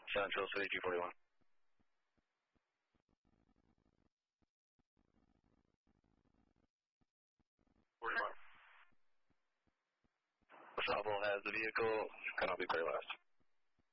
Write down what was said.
Central City 241. Sable has the vehicle. Cannot be clear last.